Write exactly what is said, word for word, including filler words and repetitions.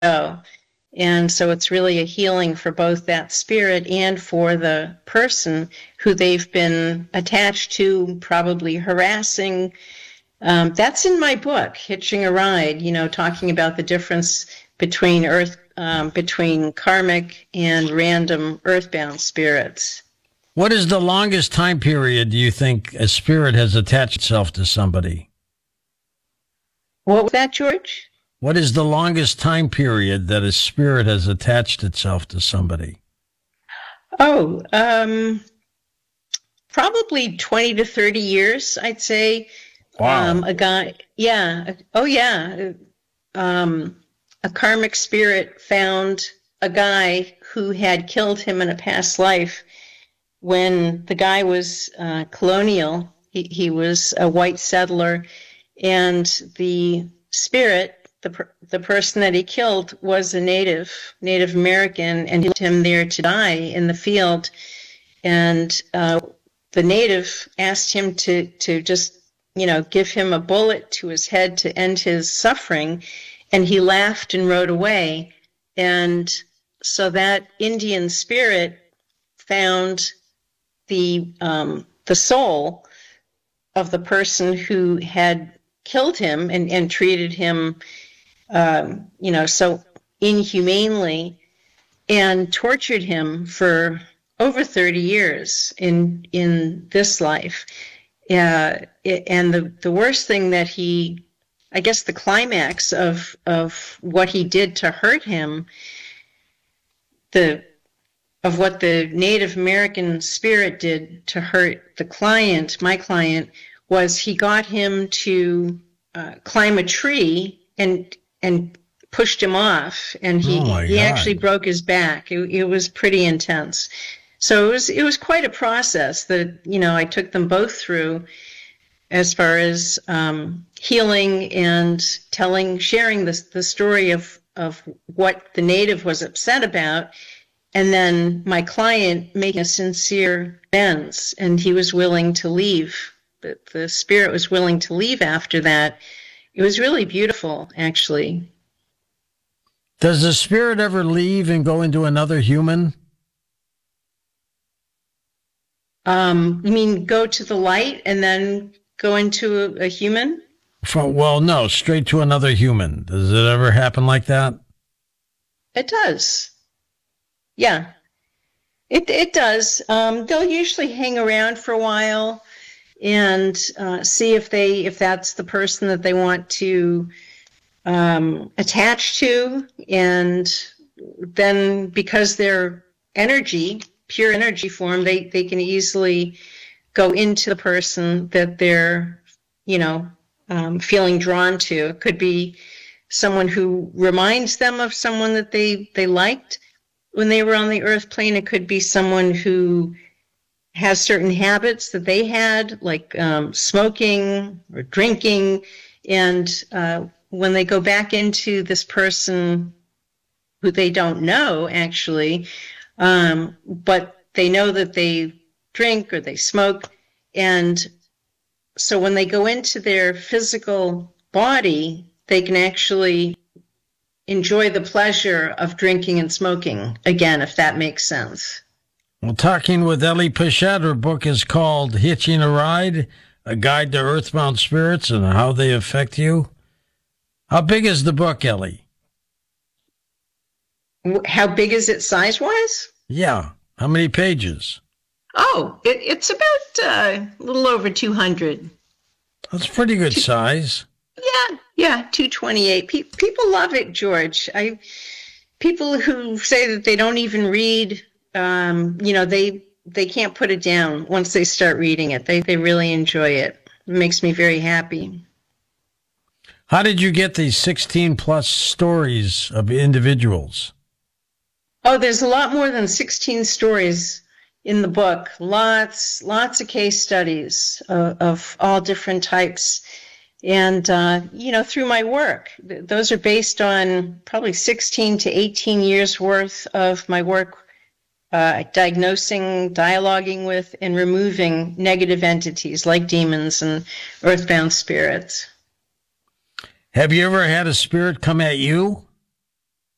go. And so it's really a healing for both that spirit and for the person who they've been attached to, probably harassing. Um, that's in my book, Hitching a Ride, you know, talking about the difference between earth, um, between karmic and random earthbound spirits. What is the longest time period do you think a spirit has attached itself to somebody? What was that, George? What is the longest time period that a spirit has attached itself to somebody? Oh, um, probably twenty to thirty years, I'd say. Wow. Um, a guy, yeah. Oh, yeah. Um, a karmic spirit found a guy who had killed him in a past life when the guy was uh, colonial. He, he was a white settler, and the spirit, the the person that he killed, was a native, Native American, and he left him there to die in the field. And uh, the native asked him to to just, you know, give him a bullet to his head to end his suffering, and he laughed and rode away. And so that Indian spirit found the um, the soul of the person who had killed him and, and treated him, um, you know, so inhumanely, and tortured him for over thirty years in in this life. Uh, and the, the worst thing that he, I guess the climax of of what he did to hurt him, the of what the Native American spirit did to hurt the client, my client, was he got him to uh, climb a tree and and pushed him off, and he Oh, my he God. actually broke his back. It, it was pretty intense. So it was it was quite a process that, you know, I took them both through, as far as um, healing and telling, sharing the the story of of what the native was upset about, and then my client making a sincere amends, and he was willing to leave. The, the spirit was willing to leave after that. It was really beautiful, actually. Does the spirit ever leave and go into another human? Um, you mean go to the light and then go into a, a human? From, well, no, straight to another human. Does it ever happen like that? It does. Yeah, it it does. Um, they'll usually hang around for a while and uh, see if they if that's the person that they want to um, attach to, and then because they're energy, pure energy form, they they can easily go into the person that they're, you know, um, feeling drawn to. It could be someone who reminds them of someone that they they liked when they were on the earth plane. It could be someone who has certain habits that they had, like um, smoking or drinking, and uh, when they go back into this person who they don't know, actually, um, but they know that they drink or they smoke, and so when they go into their physical body, they can actually enjoy the pleasure of drinking and smoking again, if that makes sense. Well, talking with Ellie Pichette, her book is called Hitching a Ride, A Guide to Earthbound Spirits and How They Affect You. How big is the book, Ellie? How big is it size-wise? Yeah. How many pages? Oh, it, it's about uh, a little over two hundred. That's pretty good size. Yeah, yeah, two twenty-eight. Pe- people love it, George. I people who say that they don't even read, um, you know, they they can't put it down once they start reading it. They they really enjoy it. It makes me very happy. How did you get these sixteen plus stories of individuals? Oh, there's a lot more than sixteen stories in the book. Lots, lots of case studies of, of all different types. And, uh, you know, through my work, th- those are based on probably sixteen to eighteen years worth of my work, uh, diagnosing, dialoguing with, and removing negative entities like demons and earthbound spirits. Have you ever had a spirit come at you?